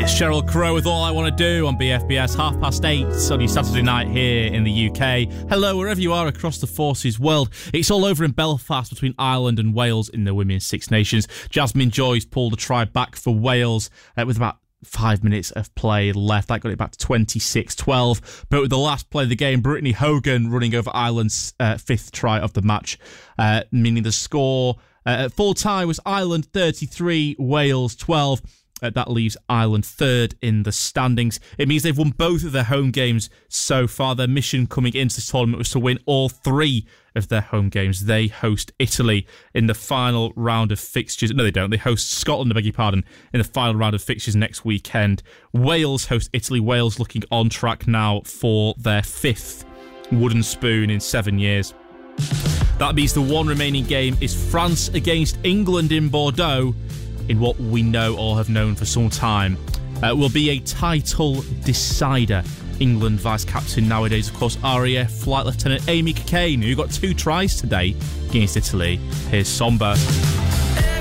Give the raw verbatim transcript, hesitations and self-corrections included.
It's Sheryl Crow with All I Want to Do on B F B S, half past eight, sunny Saturday night here in the U K. Hello, wherever you are across the Forces world. It's all over in Belfast between Ireland and Wales in the Women's Six Nations. Jasmine Joyce pulled a try back for Wales uh, with about five minutes of play left. That got it back to twenty-six twelve. But with the last play of the game, Brittany Hogan running over Ireland's uh, fifth try of the match, uh, meaning the score uh, at full time was Ireland thirty-three, Wales twelve. Uh, that leaves Ireland third in the standings. It means they've won both of their home games so far. Their mission coming into this tournament was to win all three of their home games. They host Italy in the final round of fixtures. No, they don't. They host Scotland, I beg your pardon, in the final round of fixtures next weekend. Wales host Italy. Wales looking on track now for their fifth wooden spoon in seven years. That means the one remaining game is France against England in Bordeaux, in what we know or have known for some time. Uh, will be a title decider. England vice-captain nowadays, of course, R A F Flight Lieutenant Amy Cokayne, who got two tries today against Italy. Here's Somber.